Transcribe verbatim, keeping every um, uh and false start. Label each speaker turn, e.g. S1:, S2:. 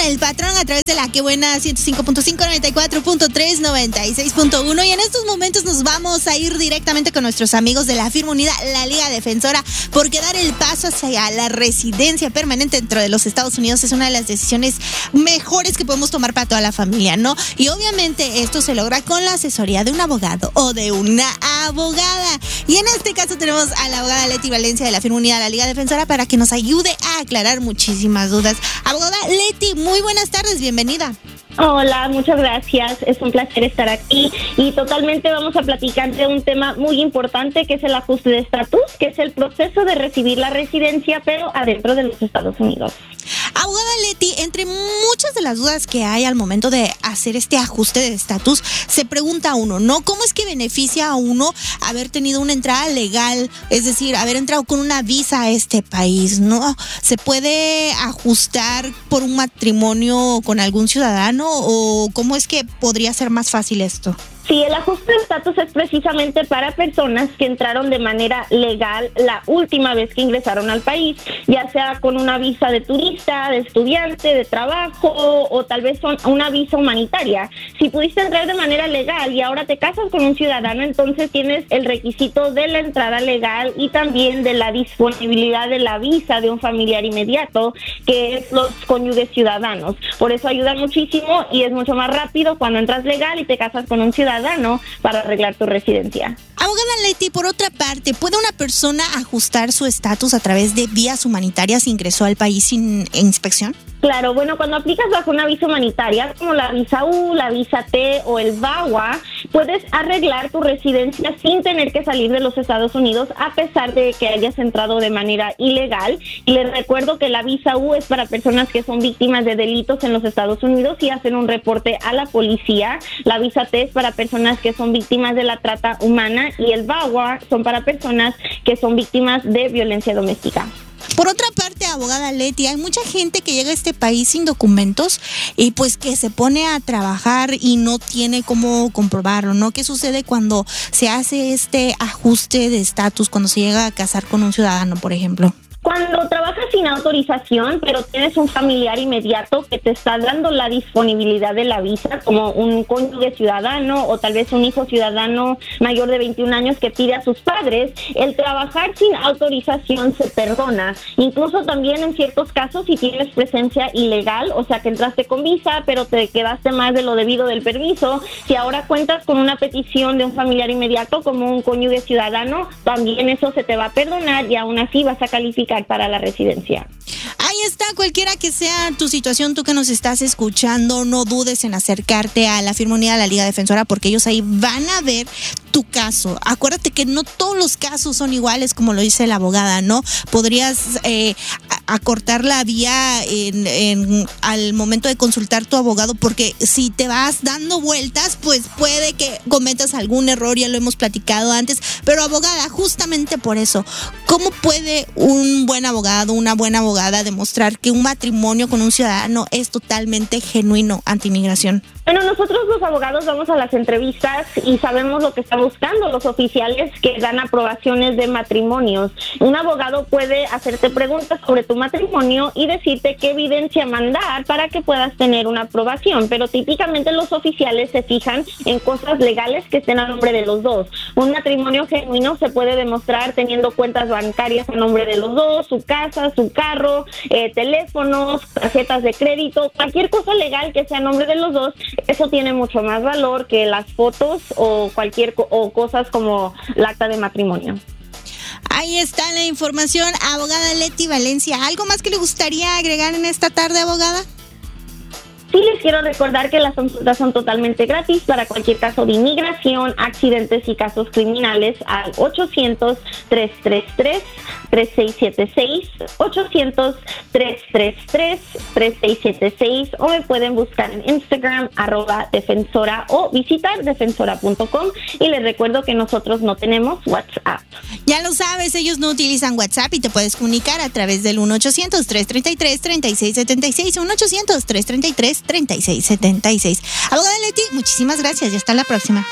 S1: el patrón a través de la que buena ciento cinco punto cinco, noventa y cuatro punto tres, noventa y seis punto uno. Y en estos momentos nos vamos a ir directamente con nuestros amigos de la firma unida, la Liga Defensora, porque dar el paso hacia la residencia permanente dentro de los Estados Unidos es una de las decisiones mejores que podemos tomar para toda la familia, ¿no? Y obviamente esto se logra con la asesoría de un abogado o de una abogada. Y en este caso tenemos a la abogada Leti Valencia de la firma unida, la Liga Defensora, para que nos ayude a aclarar muchísimas dudas. Abogada Leti, muy buenas tardes, bienvenida.
S2: Hola, muchas gracias. Es un placer estar aquí y totalmente vamos a platicar de un tema muy importante que es el ajuste de estatus, que es el proceso de recibir la residencia, pero adentro de los Estados Unidos.
S1: Abogada Leti, entre muchas de las dudas que hay al momento de hacer este ajuste de estatus, se pregunta uno, ¿no? ¿Cómo es que beneficia a uno haber tenido una entrada legal? Es decir, haber entrado con una visa a este país, ¿no? ¿Se puede ajustar por un matrimonio con algún ciudadano o cómo es que podría ser más fácil esto?
S2: Sí, el ajuste de estatus es precisamente para personas que entraron de manera legal la última vez que ingresaron al país, ya sea con una visa de turista, de estudiante, de trabajo o tal vez son una visa humanitaria. Si pudiste entrar de manera legal y ahora te casas con un ciudadano, entonces tienes el requisito de la entrada legal y también de la disponibilidad de la visa de un familiar inmediato, que es los cónyuges ciudadanos. Por eso ayuda muchísimo y es mucho más rápido cuando entras legal y te casas con un ciudadano para arreglar tu residencia.
S1: Abogada Leti, por otra parte, ¿puede una persona ajustar su estatus a través de vías humanitarias si ingresó al país sin inspección?
S2: Claro, bueno, cuando aplicas bajo una visa humanitaria, como la visa U, la visa T o el V A W A, puedes arreglar tu residencia sin tener que salir de los Estados Unidos a pesar de que hayas entrado de manera ilegal. Y les recuerdo que la visa U es para personas que son víctimas de delitos en los Estados Unidos y hacen un reporte a la policía. La visa T es para personas que son víctimas de la trata humana y el V A W A son para personas que son víctimas de violencia doméstica.
S1: Por otra parte, abogada Leti, hay mucha gente que llega a este país sin documentos y pues que se pone a trabajar y no tiene cómo comprobarlo, ¿no? ¿Qué sucede cuando se hace este ajuste de estatus, cuando se llega a casar con un ciudadano, por ejemplo?
S2: Cuando trabajas sin autorización, pero tienes un familiar inmediato que te está dando la disponibilidad de la visa, como un cónyuge ciudadano o tal vez un hijo ciudadano mayor de veintiún años que pide a sus padres, el trabajar sin autorización se perdona. Incluso también en ciertos casos si tienes presencia ilegal, o sea que entraste con visa, pero te quedaste más de lo debido del permiso, si ahora cuentas con una petición de un familiar inmediato como un cónyuge ciudadano, también eso se te va a perdonar y aún así vas a calificar para la residencia.
S1: Ahí está, cualquiera que sea tu situación, tú que nos estás escuchando, no dudes en acercarte a la firma unida de la Liga Defensora porque ellos ahí van a ver tu caso. Acuérdate que no todos los casos son iguales, como lo dice la abogada, ¿no? Podrías eh, acortar la vía en, en, al momento de consultar tu abogado, porque si te vas dando vueltas, pues puede que cometas algún error, ya lo hemos platicado antes. Pero abogada, justamente por eso, ¿cómo puede un buen abogado, una buena abogada demostrar que un matrimonio con un ciudadano es totalmente genuino ante inmigración?
S2: Bueno, nosotros los abogados vamos a las entrevistas y sabemos lo que están buscando los oficiales que dan aprobaciones de matrimonios. Un abogado puede hacerte preguntas sobre tu matrimonio y decirte qué evidencia mandar para que puedas tener una aprobación, pero típicamente los oficiales se fijan en cosas legales que estén a nombre de los dos. Un matrimonio genuino se puede demostrar teniendo cuentas bancarias a nombre de los dos, su casa, su carro, eh, teléfonos, tarjetas de crédito, cualquier cosa legal que sea a nombre de los dos. Eso tiene mucho más valor que las fotos o cualquier co- o cosas como el acta de matrimonio.
S1: Ahí está la información, abogada Leti Valencia. ¿Algo más que le gustaría agregar en esta tarde, abogada?
S2: Sí, les quiero recordar que las consultas son totalmente gratis para cualquier caso de inmigración, accidentes y casos criminales al ochocientos, tres tres tres, tres seis siete seis, ochocientos, tres tres tres, tres seis siete seis o me pueden buscar en Instagram, arroba defensora o visitar defensora punto com y les recuerdo que nosotros no tenemos WhatsApp.
S1: Ya lo sabes, ellos no utilizan WhatsApp y te puedes comunicar a través del uno ochocientos, tres tres tres, tres seis siete seis, uno ochocientos, tres tres tres, tres seis siete seis. Abogada Leti, muchísimas gracias y hasta la próxima.